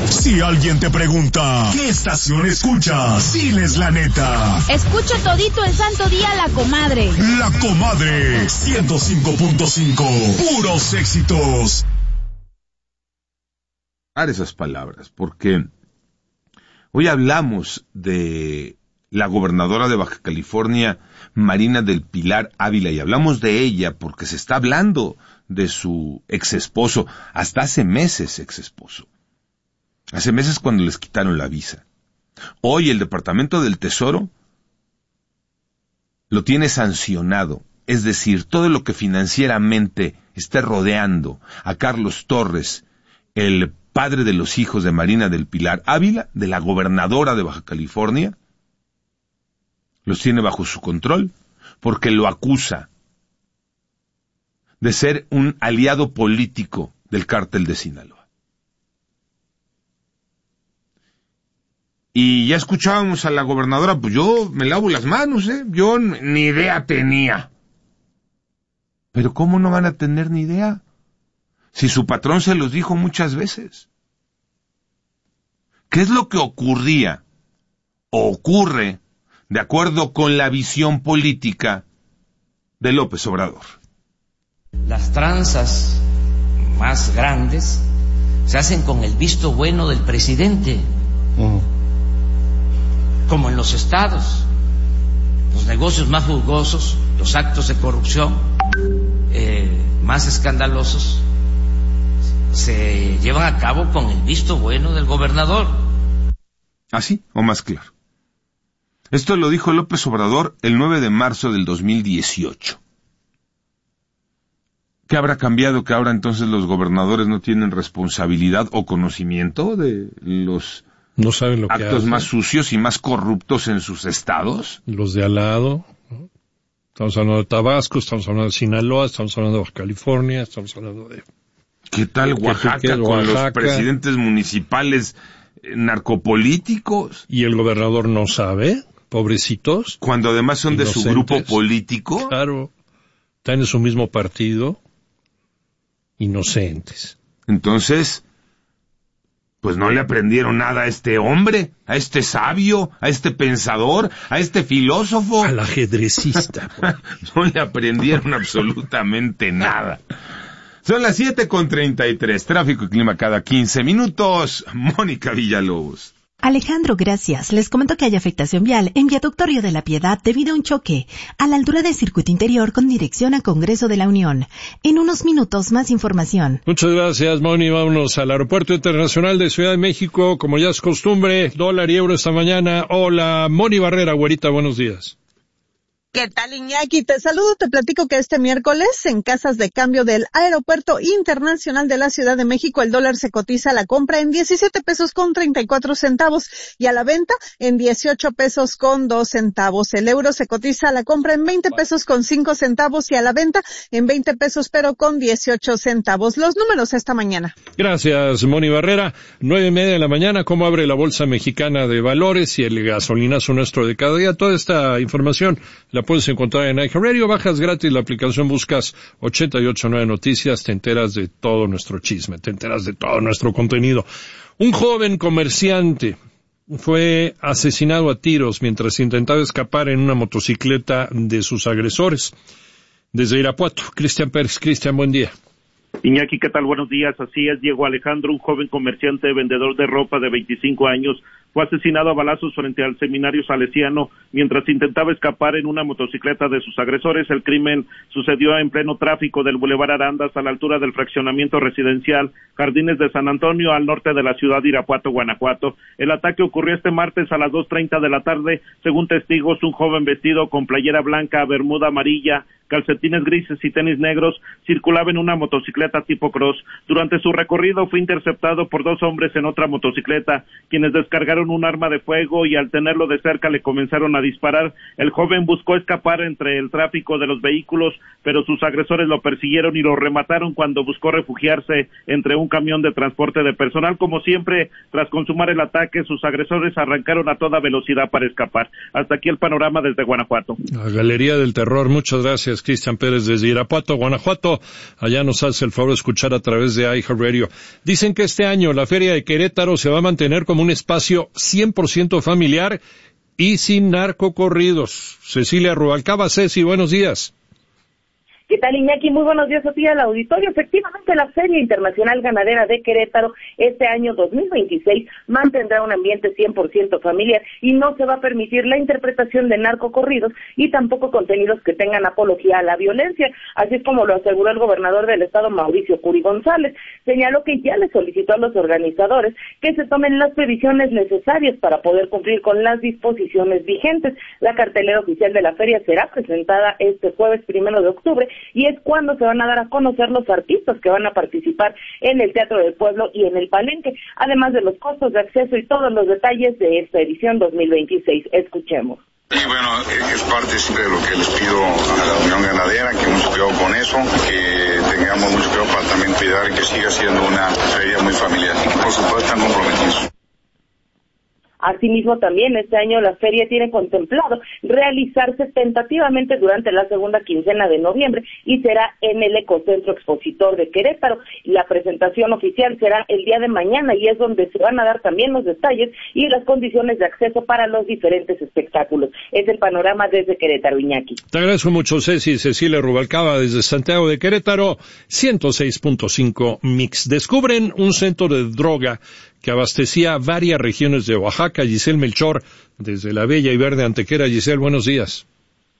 Si alguien te pregunta, ¿qué estación escuchas? Diles la neta. Escucho todito el santo día La Comadre. La Comadre, 105.5, puros éxitos. Esas palabras, porque hoy hablamos de la gobernadora de Baja California, Marina del Pilar Ávila, y hablamos de ella porque se está hablando de su exesposo, hasta hace meses exesposo. Hace meses cuando les quitaron la visa. Hoy el Departamento del Tesoro lo tiene sancionado, es decir, todo lo que financieramente esté rodeando a Carlos Torres, el padre de los hijos de Marina del Pilar Ávila, de la gobernadora de Baja California, los tiene bajo su control, porque lo acusa de ser un aliado político del cártel de Sinaloa. Y ya escuchábamos a la gobernadora, pues yo me lavo las manos, yo ni idea tenía. Pero ¿cómo no van a tener ni idea? Si su patrón se los dijo muchas veces. ¿Qué es lo que ocurría o ocurre de acuerdo con la visión política de López Obrador? Las tranzas más grandes se hacen con el visto bueno del presidente, como en los estados. Los negocios más jugosos, los actos de corrupción más escandalosos, se llevan a cabo con el visto bueno del gobernador. ¿Así o más claro? Esto lo dijo López Obrador el 9 de marzo del 2018. ¿Qué habrá cambiado que ahora entonces los gobernadores no tienen responsabilidad o conocimiento de los no saben lo actos más sucios y más corruptos en sus estados? Los de al lado, ¿no? Estamos hablando de Tabasco, estamos hablando de Sinaloa, estamos hablando de Baja California, estamos hablando de... ¿Qué tal Oaxaca con los presidentes municipales narcopolíticos? ¿Y el gobernador no sabe? Pobrecitos. Cuando además son inocentes de su grupo político. Claro, están en su mismo partido. Inocentes. Entonces, pues no le aprendieron nada a este hombre, a este sabio, a este pensador, a este filósofo. Al ajedrecista. No le aprendieron absolutamente nada. Son las 7:33, tráfico y clima cada 15 minutos. Mónica Villalobos. Alejandro, gracias. Les comento que hay afectación vial en Viaducto Río de la Piedad debido a un choque a la altura del circuito interior con dirección a Congreso de la Unión. En unos minutos más información. Muchas gracias, Moni. Vámonos al Aeropuerto Internacional de Ciudad de México. Como ya es costumbre, dólar y euro esta mañana. Hola, Moni Barrera, güerita, buenos días. ¿Qué tal, Iñaki? Te saludo, te platico que este miércoles en casas de cambio del Aeropuerto Internacional de la Ciudad de México el dólar se cotiza a la compra en 17 pesos con 34 centavos y a la venta en 18 pesos con 2 centavos. El euro se cotiza a la compra en 20 pesos con 5 centavos y a la venta en 20 pesos pero con 18 centavos. Los números esta mañana. Gracias, Moni Barrera. 9:30 de la mañana, ¿cómo abre la Bolsa Mexicana de Valores y el gasolinazo nuestro de cada día? Toda esta información la puedes encontrar en iHeartRadio, bajas gratis la aplicación, buscas 889 Noticias, te enteras de todo nuestro chisme, te enteras de todo nuestro contenido. Un joven comerciante fue asesinado a tiros mientras intentaba escapar en una motocicleta de sus agresores. Desde Irapuato, Cristian Pérez. Cristian, buen día. Iñaki, ¿qué tal? Buenos días. Así es, Diego Alejandro, un joven comerciante vendedor de ropa de 25 años, fue asesinado a balazos frente al seminario salesiano mientras intentaba escapar en una motocicleta de sus agresores. El crimen sucedió en pleno tráfico del Boulevard Arandas a la altura del fraccionamiento residencial Jardines de San Antonio, al norte de la ciudad de Irapuato, Guanajuato. El ataque ocurrió este martes a las 2:30 de la tarde. Según testigos, un joven vestido con playera blanca, bermuda amarilla, calcetines grises y tenis negros circulaba en una motocicleta tipo cross. Durante su recorrido fue interceptado por dos hombres en otra motocicleta, quienes descargaron un arma de fuego y al tenerlo de cerca le comenzaron a disparar. El joven buscó escapar entre el tráfico de los vehículos, pero sus agresores lo persiguieron y lo remataron cuando buscó refugiarse entre un un camión de transporte de personal. Como siempre, tras consumar el ataque, sus agresores arrancaron a toda velocidad para escapar. Hasta aquí el panorama desde Guanajuato. La Galería del Terror. Muchas gracias, Cristian Pérez, desde Irapuato, Guanajuato. Allá nos hace el favor de escuchar a través de iHeartRadio. Dicen que este año la Feria de Querétaro se va a mantener como un espacio 100% familiar y sin narcocorridos. Cecilia Rubalcaba. Ceci, buenos días. ¿Qué tal, Iñaki? Muy buenos días a ti al auditorio. Efectivamente, la Feria Internacional Ganadera de Querétaro este año 2026 mantendrá un ambiente 100% familiar y no se va a permitir la interpretación de narcocorridos y tampoco contenidos que tengan apología a la violencia, así es como lo aseguró el gobernador del estado, Mauricio Curi González. Señaló que ya le solicitó a los organizadores que se tomen las previsiones necesarias para poder cumplir con las disposiciones vigentes. La cartelera oficial de la feria será presentada este jueves 1 de octubre y es cuando se van a dar a conocer los artistas que van a participar en el Teatro del Pueblo y en el Palenque, además de los costos de acceso y todos los detalles de esta edición 2026. Escuchemos. Y bueno, es parte siempre de lo que les pido a la Unión Ganadera, que mucho cuidado con eso, que tengamos mucho cuidado para también cuidar que siga siendo una feria muy familiar. Por supuesto, están comprometidos. Asimismo, también este año la feria tiene contemplado realizarse tentativamente durante la segunda quincena de noviembre y será en el Ecocentro Expositor de Querétaro. La presentación oficial será el día de mañana y es donde se van a dar también los detalles y las condiciones de acceso para los diferentes espectáculos. Es el panorama desde Querétaro, Iñaki. Te agradezco mucho, Ceci. Cecilia Rubalcaba desde Santiago de Querétaro, 106.5 Mix. Descubren un centro de droga que abastecía varias regiones de Oaxaca. Giselle Melchor, desde la bella y verde Antequera. Giselle, buenos días.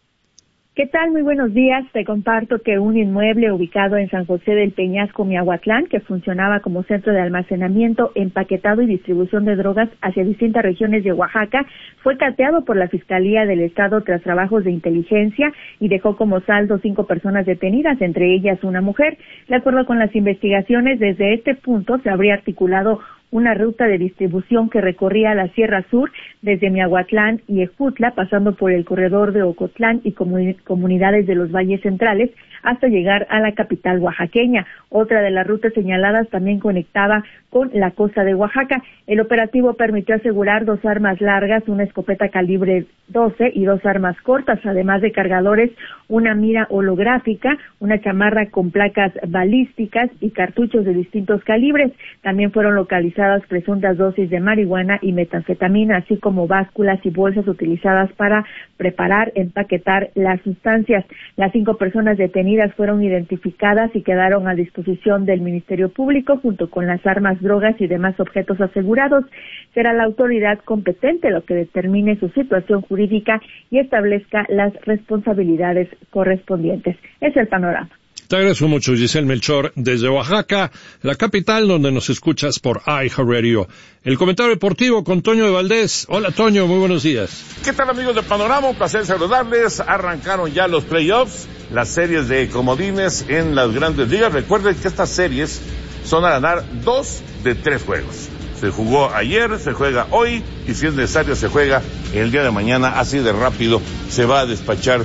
¿Qué tal? Muy buenos días. Te comparto que un inmueble ubicado en San José del Peñasco, Miahuatlán, que funcionaba como centro de almacenamiento, empaquetado y distribución de drogas hacia distintas regiones de Oaxaca, fue cateado por la Fiscalía del Estado tras trabajos de inteligencia y dejó como saldo 5 personas detenidas, entre ellas una mujer. De acuerdo con las investigaciones, desde este punto se habría articulado una ruta de distribución que recorría la Sierra Sur desde Miahuatlán y Ejutla, pasando por el corredor de Ocotlán y comunidades de los valles centrales, hasta llegar a la capital oaxaqueña. Otra de las rutas señaladas también conectaba con la costa de Oaxaca. El operativo permitió asegurar 2 armas largas, una escopeta calibre 12 y 2 armas cortas, además de cargadores, una mira holográfica, una chamarra con placas balísticas y cartuchos de distintos calibres. También fueron localizadas presuntas dosis de marihuana y metanfetamina, así como básculas y bolsas utilizadas para preparar, empaquetar las sustancias. Las 5 personas detenidas fueron identificadas y quedaron a disposición del Ministerio Público junto con las armas, drogas y demás objetos asegurados. Será la autoridad competente lo que determine su situación jurídica y establezca las responsabilidades correspondientes. Es el panorama. Te agradezco mucho, Giselle Melchor, desde Oaxaca, la capital, donde nos escuchas por iHeartRadio. El comentario deportivo con Toño de Valdés. Hola, Toño, muy buenos días. ¿Qué tal, amigos de Panorama? Un placer saludarles. Arrancaron ya los playoffs, las series de comodines en las grandes ligas. Recuerden que estas series son a ganar 2 de 3 juegos. Se jugó ayer, se juega hoy, y si es necesario se juega el día de mañana. Así de rápido se va a despachar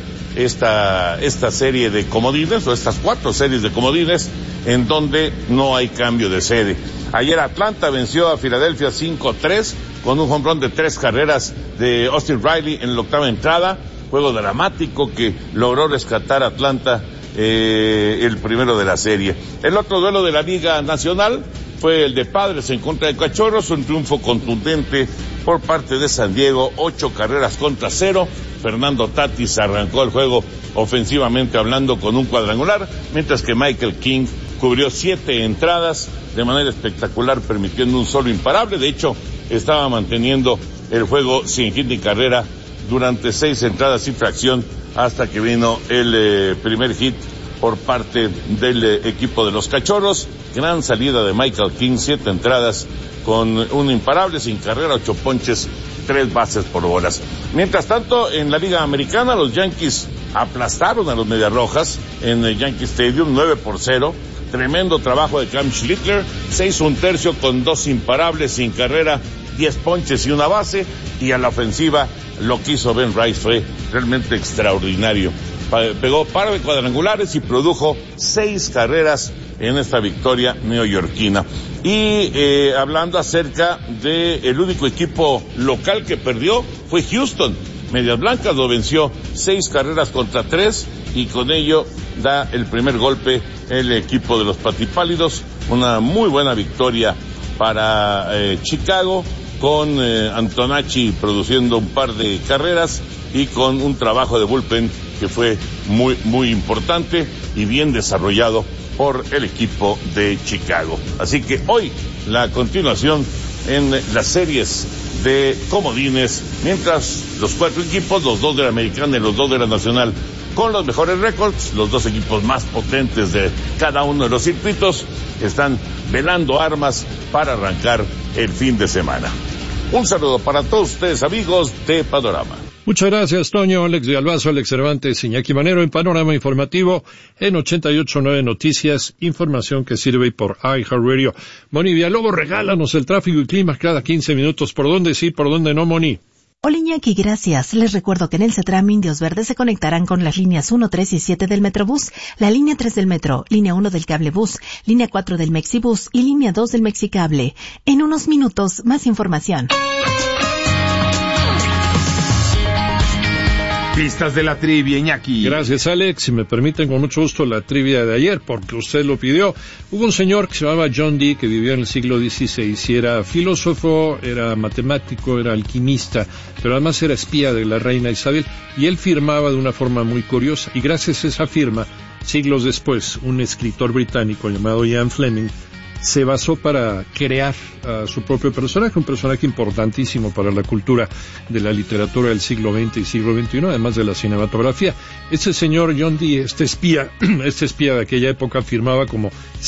esta serie de comodines, o estas 4 series de comodines, en donde no hay cambio de sede. Ayer Atlanta venció a Filadelfia 5-3, con un home run de 3 carreras de Austin Riley en la 8ª entrada. Juego dramático que logró rescatar Atlanta, el primero de la serie. El otro duelo de la Liga Nacional fue el de Padres en contra de Cachorros, un triunfo contundente por parte de San Diego, 8 carreras contra 0. Fernando Tatis arrancó el juego ofensivamente hablando con un cuadrangular, mientras que Michael King cubrió 7 entradas de manera espectacular, permitiendo un solo imparable. De hecho, estaba manteniendo el juego sin hit ni carrera durante 6 entradas y fracción, hasta que vino el primer hit por parte del equipo de los Cachorros. Gran salida de Michael King, 7 entradas con un imparable, sin carrera, 8 ponches, 3 bases por bolas. Mientras tanto, en la Liga Americana, los Yankees aplastaron a los Mediarrojas en el Yankee Stadium, 9-0. Tremendo trabajo de Cam Schlittler, 6 1/3 con 2 imparables, sin carrera, 10 ponches y una base. Y a la ofensiva, lo que hizo Ben Rice fue realmente extraordinario. Pegó par de cuadrangulares y produjo 6 carreras en esta victoria neoyorquina. Y hablando acerca del único equipo local que perdió, fue Houston. Medias Blancas lo venció 6-3 y con ello da el primer golpe el equipo de los Patipálidos. Una muy buena victoria para Chicago, con Antonacci produciendo un par de carreras y con un trabajo de bullpen que fue muy, muy importante y bien desarrollado por el equipo de Chicago. Así que hoy la continuación en las series de comodines, mientras los 4 equipos, los 2 de la Americana y los 2 de la Nacional, con los mejores récords, los 2 equipos más potentes de cada uno de los circuitos, están velando armas para arrancar el fin de semana. Un saludo para todos ustedes, amigos de Panorama. Muchas gracias, Toño, Alex de Albazo, Alex Cervantes, Iñaki Manero en Panorama Informativo en 88.9 Noticias, información que sirve por iHeartRadio. Moni Villalobos, regálanos el tráfico y clima cada 15 minutos. ¿Por dónde sí, por dónde no, Moni? Hola Iñaki, gracias. Les recuerdo que en el CETRAM Indios Verdes se conectarán con las líneas 1, 3 y 7 del Metrobús, la línea 3 del Metro, línea 1 del Cablebús, línea 4 del Mexibús y línea 2 del Mexicable. En unos minutos, más información. Pistas de la trivia, Iñaki. Gracias, Alex. Si me permiten, con mucho gusto, la trivia de ayer, porque usted lo pidió. Hubo un señor que se llamaba John Dee, que vivió en el siglo XVI, y era filósofo, era matemático, era alquimista, pero además era espía de la reina Isabel, y él firmaba de una forma muy curiosa, y gracias a esa firma, siglos después, un escritor británico llamado Ian Fleming se basó para crear a su propio personaje, un personaje importantísimo para la cultura de la literatura del siglo XX y siglo XXI, además de la cinematografía. Este señor John Dee, este espía de aquella época, firmaba como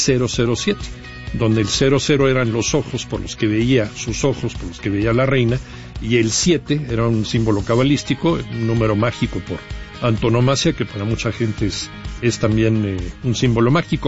007, donde el 00 eran los ojos por los que veía, sus ojos por los que veía la reina, y el 7 era un símbolo cabalístico, un número mágico por antonomasia, que para mucha gente es también un símbolo mágico,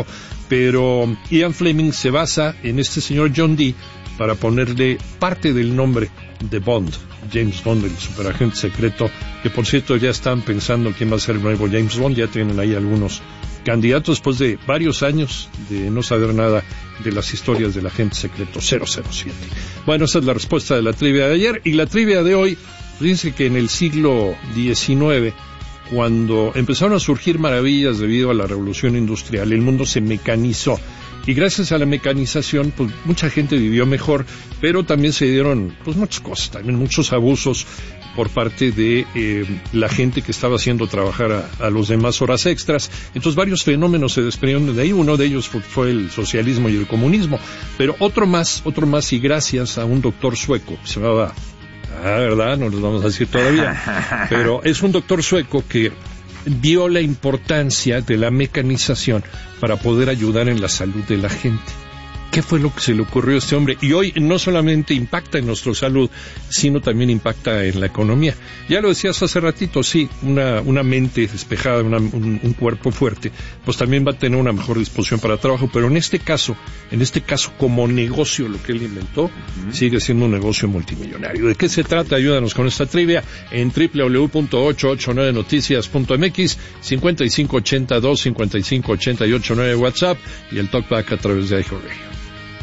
pero Ian Fleming se basa en este señor John Dee para ponerle parte del nombre de Bond, James Bond, el superagente secreto, que por cierto ya están pensando quién va a ser el nuevo James Bond, ya tienen ahí algunos candidatos después de varios años de no saber nada de las historias del agente secreto 007. Bueno, esa es la respuesta de la trivia de ayer, y la trivia de hoy. Fíjense que en el siglo XIX, cuando empezaron a surgir maravillas debido a la revolución industrial, el mundo se mecanizó, y gracias a la mecanización, pues mucha gente vivió mejor, pero también se dieron pues muchas cosas, también muchos abusos por parte de la gente que estaba haciendo trabajar a los demás horas extras. Entonces varios fenómenos se desprendieron de ahí. Uno de ellos fue el socialismo y el comunismo, pero otro más, y gracias a un doctor sueco que se llamaba, ¿verdad? No les vamos a decir todavía, pero es un doctor sueco que vio la importancia de la mecanización para poder ayudar en la salud de la gente. ¿Qué fue lo que se le ocurrió a este hombre? Y hoy no solamente impacta en nuestra salud, sino también impacta en la economía. Ya lo decías hace ratito, sí, una mente despejada, un cuerpo fuerte, pues también va a tener una mejor disposición para trabajo, pero en este caso como negocio, lo que él inventó, sigue siendo un negocio multimillonario. ¿De qué se trata? Ayúdanos con esta trivia en www.889noticias.mx, 5582-5588-9 WhatsApp, y el talkback a través de iHeartRadio.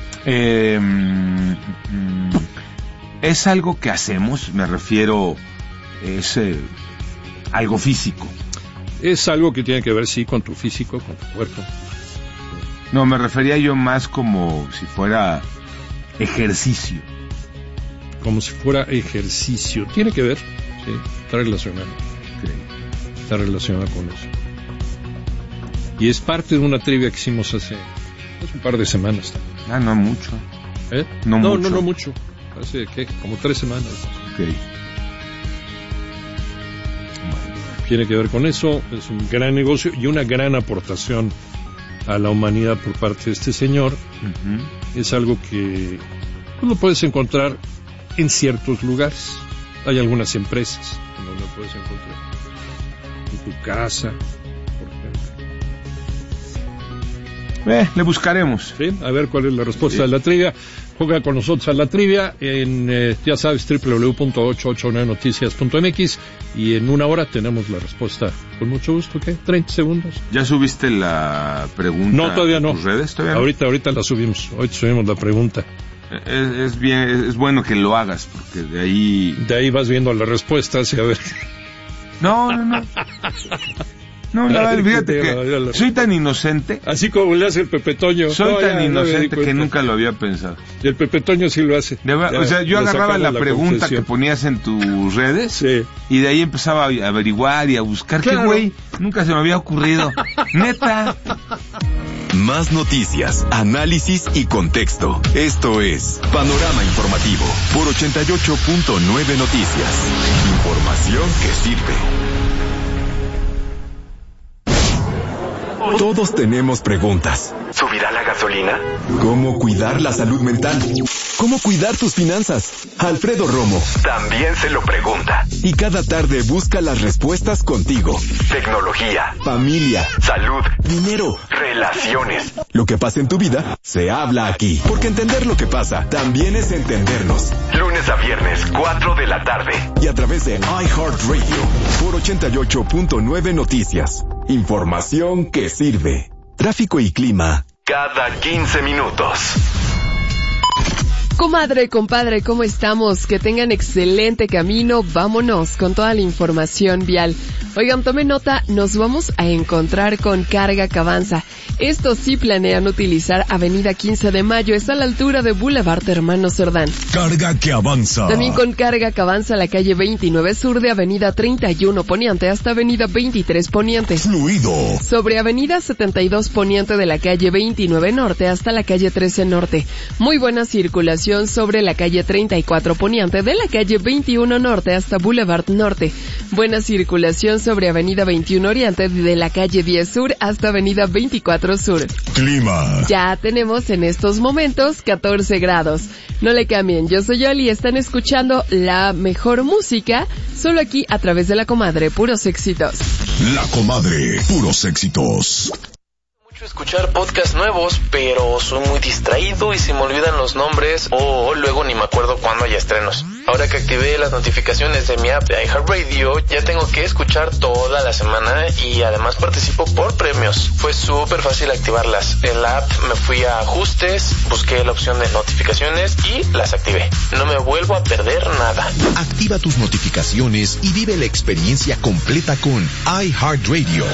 Es algo que hacemos, me refiero, es algo físico. Es algo que tiene que ver, sí, con tu físico, con tu cuerpo. No, me refería yo más como si fuera ejercicio. Como si fuera ejercicio. Tiene que ver, sí, está relacionado. Okay. Está relacionado con eso. Y es parte de una trivia que hicimos hace un par de semanas. No mucho. ¿Eh? No mucho. Hace, como 3 semanas. Okay. Tiene que ver con eso. Es un gran negocio y una gran aportación a la humanidad por parte de este señor. Es algo que lo puedes encontrar en ciertos lugares. Hay algunas empresas donde lo puedes encontrar. En tu casa, por ejemplo. Le buscaremos. Sí, a ver cuál es la respuesta de la trivia. Juega con nosotros a la trivia en, ya sabes, www.889noticias.mx, y en una hora tenemos la respuesta. Con mucho gusto, ¿qué? 30 segundos. ¿Ya subiste la pregunta? No, todavía no. ¿A tus redes? ¿Todavía no? Ahorita la subimos. Hoy subimos la pregunta. Es bueno que lo hagas, porque de ahí vas viendo las respuestas y a ver. No, fíjate que soy tan inocente. Así como le hace el Pepe Toño. Soy tan inocente que nunca lo había pensado. Y el Pepe Toño sí lo hace. O sea, yo agarraba la pregunta que ponías en tus redes, sí, y de ahí empezaba a averiguar y a buscar. Claro. ¿Qué güey? Nunca se me había ocurrido. Neta. Más noticias, análisis y contexto. Esto es Panorama Informativo por 88.9 Noticias. Información que sirve. Todos tenemos preguntas. ¿Subirá la gasolina? ¿Cómo cuidar la salud mental? ¿Cómo cuidar tus finanzas? Alfredo Romo también se lo pregunta. Y cada tarde busca las respuestas contigo. Tecnología, familia, salud, dinero, relaciones. Lo que pasa en tu vida, se habla aquí. Porque entender lo que pasa, también es entendernos. Lunes a viernes, 4 de la tarde. Y a través de iHeartRadio, por 88.9 Noticias. Información que sirve. Tráfico y clima cada 15 minutos. Comadre, compadre, ¿cómo estamos? Que tengan excelente camino. Vámonos con toda la información vial. Oigan, tomen nota, nos vamos a encontrar con carga que avanza. Estos sí planean utilizar Avenida 15 de Mayo, está a la altura de Boulevard Hermano Cerdán. Carga que avanza. También con carga que avanza la calle 29 Sur de Avenida 31 Poniente hasta Avenida 23 Poniente. Fluido. Sobre Avenida 72 Poniente de la calle 29 Norte hasta la calle 13 Norte. Muy buena circulación sobre la calle 34 Poniente de la calle 21 Norte hasta Boulevard Norte. Buena circulación sobre Avenida 21 Oriente de la calle 10 Sur hasta Avenida 24 Sur. Clima. Ya tenemos en estos momentos 14 grados. No le cambien, yo soy Yoli y están escuchando la mejor música solo aquí a través de La Comadre, puros éxitos. La Comadre, puros éxitos. Escuchar podcasts nuevos, pero soy muy distraído y se me olvidan los nombres o luego ni me acuerdo cuándo hay estrenos. Ahora que activé las notificaciones de mi app de iHeartRadio, ya tengo que escuchar toda la semana y además participo por premios. Fue súper fácil activarlas. En la app me fui a ajustes, busqué la opción de notificaciones y las activé. No me vuelvo a perder nada. Activa tus notificaciones y vive la experiencia completa con iHeartRadio.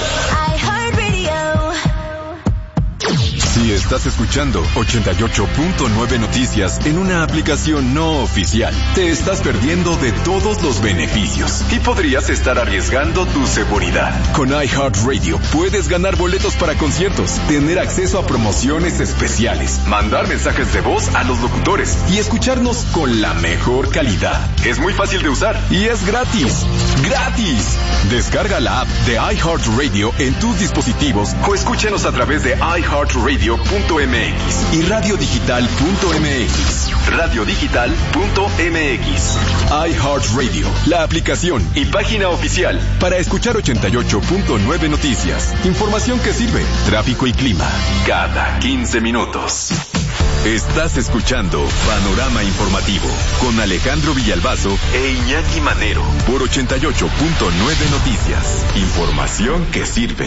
Si estás escuchando 88.9 Noticias en una aplicación no oficial, te estás perdiendo de todos los beneficios y podrías estar arriesgando tu seguridad. Con iHeartRadio puedes ganar boletos para conciertos, tener acceso a promociones especiales, mandar mensajes de voz a los locutores y escucharnos con la mejor calidad. Es muy fácil de usar y es gratis. ¡Gratis! Descarga la app de iHeartRadio en tus dispositivos o escúchenos a través de iHeartRadio.mx y radiodigital.mx. Radiodigital.mx. iHeartRadio, la aplicación y página oficial para escuchar 88.9 Noticias. Información que sirve. Tráfico y clima cada 15 minutos. Estás escuchando Panorama Informativo con Alejandro Villalbazo e Iñaki Manero por 88.9 Noticias. Información que sirve.